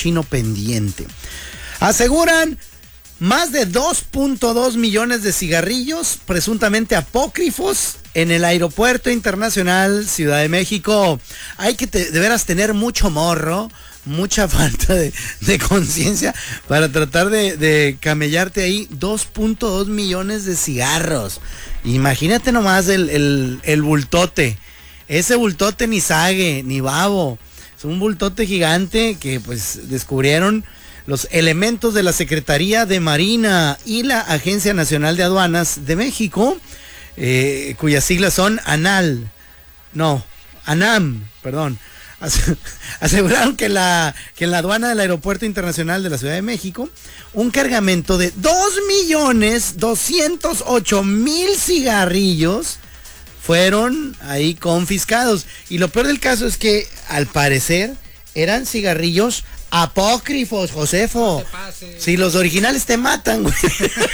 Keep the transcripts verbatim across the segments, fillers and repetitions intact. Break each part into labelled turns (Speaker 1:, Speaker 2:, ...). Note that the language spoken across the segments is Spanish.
Speaker 1: cochino pendiente. Aseguran más de dos punto dos millones de cigarrillos presuntamente apócrifos en el Aeropuerto Internacional Ciudad de México. Hay que te, de veras tener mucho morro, mucha falta de, de conciencia para tratar de, de camellarte ahí dos punto dos millones de cigarros. Imagínate nomás el, el, el bultote. Ese bultote ni sague, ni babo. Es un bultote gigante que pues descubrieron los elementos de la Secretaría de Marina y la Agencia Nacional de Aduanas de México, eh, cuyas siglas son ANAL, no, ANAM, perdón. Aseguraron que, la, que en la aduana del Aeropuerto Internacional de la Ciudad de México, un cargamento de dos millones doscientos ocho mil cigarrillos fueron ahí confiscados. Y lo peor del caso es que, al parecer, eran cigarrillos apócrifos, Josefo.
Speaker 2: No
Speaker 1: si los originales te matan, güey.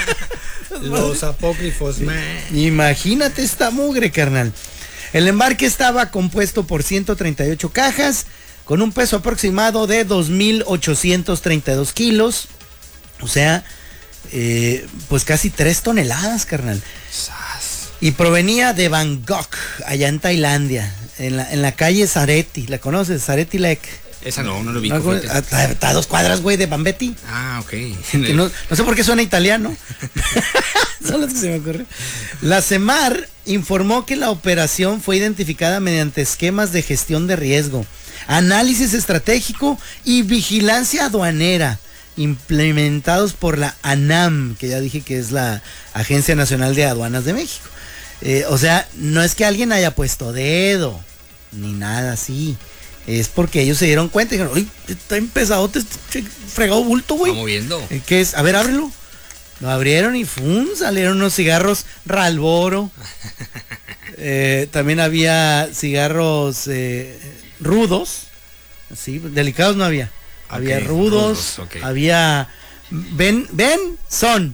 Speaker 2: Los apócrifos, man.
Speaker 1: Imagínate esta mugre, carnal. El embarque estaba compuesto por ciento treinta y ocho cajas, con un peso aproximado de dos mil ochocientos treinta y dos kilos. O sea, eh, pues casi tres toneladas, carnal. Y provenía de Bangkok, allá en Tailandia, en la, en la calle Sareti. ¿La conoces? Sareti Lake.
Speaker 2: Esa no, no lo vi.
Speaker 1: Está a dos cuadras, güey, de Bambetti.
Speaker 2: Ah, ok.
Speaker 1: No, no sé por qué suena italiano. Son los que se me ocurrió. La CEMAR informó que la operación fue identificada mediante esquemas de gestión de riesgo, análisis estratégico y vigilancia aduanera, implementados por la ANAM, que ya dije que es la Agencia Nacional de Aduanas de México. Eh, o sea, no es que alguien haya puesto dedo, ni nada así. Es porque ellos se dieron cuenta y dijeron, uy, está empezado, este fregado bulto, güey.
Speaker 2: Está moviendo.
Speaker 1: ¿Qué es? A ver, ábrelo. Lo abrieron y ¡fum! Salieron unos cigarros Ralboro. eh, también había cigarros eh, rudos. Sí, delicados no había. Había okay, rudos, rudos okay. Había Ben, Ben, Son.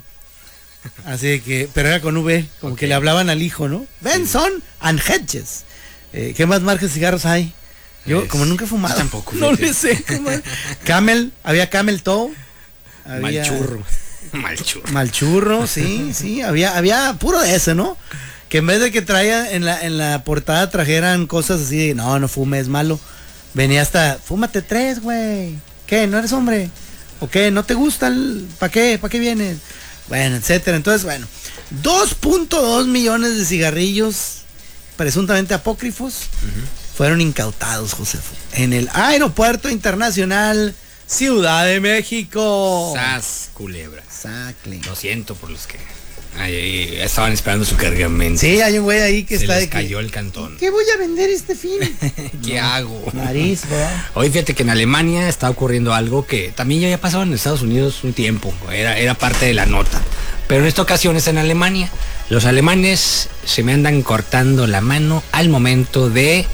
Speaker 1: Así que, pero era con V, como okay. Que le hablaban al hijo, ¿no? Ben, Son and Hedges. Eh, ¿Qué más marcas de cigarros hay? Yo, es, como nunca he fumado.
Speaker 2: Tampoco.
Speaker 1: No le sé. Camel, había Camel Toe.
Speaker 2: Había... Malchurro. Malchurro.
Speaker 1: Malchurro, sí, sí. Había, había puro de ese, ¿no? Que en vez de que traía en la, en la portada trajeran cosas así de, no, no fume, es malo. Venía hasta, fúmate tres, güey. ¿Qué? ¿No eres hombre? ¿O qué? ¿No te gusta el, ¿para qué? ¿Para qué vienes? Bueno, etcétera. Entonces, bueno, dos punto dos millones de cigarrillos presuntamente apócrifos uh-huh. fueron incautados, Josefo, en el Aeropuerto Internacional Ciudad de México.
Speaker 2: Sas, culebra.
Speaker 1: Sacle.
Speaker 2: Lo siento por los que ay, ay, estaban esperando su cargamento.
Speaker 1: Sí, hay un güey ahí que
Speaker 2: se
Speaker 1: está
Speaker 2: les
Speaker 1: de
Speaker 2: cayó
Speaker 1: que,
Speaker 2: el cantón.
Speaker 1: ¿qué voy a vender este fin?
Speaker 2: ¿Qué no, hago?
Speaker 1: Nariz, ¿verdad?
Speaker 2: Hoy fíjate que en Alemania está ocurriendo algo que también ya había pasado en Estados Unidos un tiempo. Era, era parte de la nota. Pero en esta ocasión es en Alemania. Los alemanes se me andan cortando la mano al momento de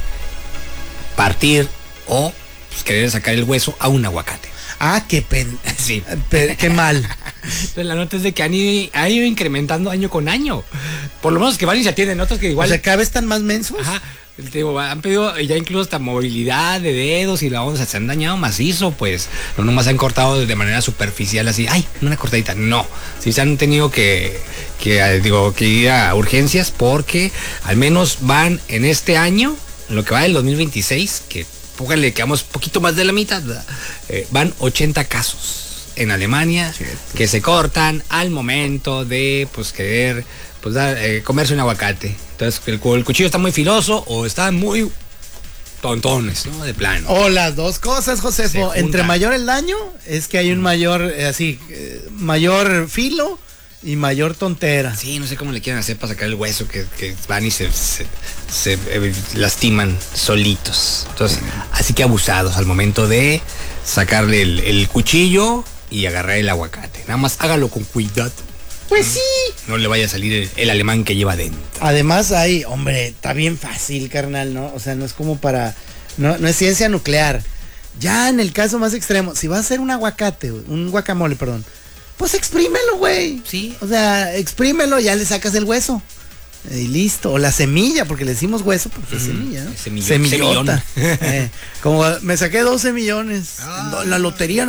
Speaker 2: partir o pues, querer sacar el hueso a un aguacate.
Speaker 1: Ah, qué pen...
Speaker 2: Sí.
Speaker 1: Pe... qué mal.
Speaker 2: Entonces la nota es de que han ido, han ido incrementando año con año. Por lo menos que van y se atienden, otros que igual...
Speaker 1: O sea, cada vez están más mensos.
Speaker 2: Ajá. Te digo, han pedido ya incluso hasta movilidad de dedos y la onda, se han dañado macizo, pues. No nomás se han cortado de manera superficial así, ay, una cortadita. No. Sí se han tenido que, que, digo, que ir a urgencias porque al menos van en este año, en lo que va del dos mil veintiséis, que póngale que vamos poquito más de la mitad, eh, van ochenta casos en Alemania sí, que se cortan al momento de pues querer pues dar, eh, comerse un aguacate. Entonces el, el cuchillo está muy filoso o están muy tontones, ¿no? De plano.
Speaker 1: O las dos cosas, Josefo. Entre mayor el daño es que hay un mayor, eh, así, eh, mayor filo y mayor tontera.
Speaker 2: Sí, no sé cómo le quieren hacer para sacar el hueso, que, que van y se, se, se eh, lastiman solitos. Entonces, así que abusados al momento de sacarle el, el cuchillo y agarrar el aguacate. Nada más hágalo con cuidado.
Speaker 1: Pues sí.
Speaker 2: No le vaya a salir el, el alemán que lleva dentro.
Speaker 1: Además hay, hombre, está bien fácil, carnal, ¿no? O sea, no es como para, no, no es ciencia nuclear. Ya en el caso más extremo, si vas a hacer un aguacate, un guacamole, perdón, pues exprímelo, güey.
Speaker 2: Sí.
Speaker 1: O sea, exprímelo, ya le sacas el hueso. Y listo. O la semilla, porque le decimos hueso, pues es mm, semilla, ¿no?
Speaker 2: Semillón,
Speaker 1: Semillota. eh, como me saqué doce millones. Ah. La lotería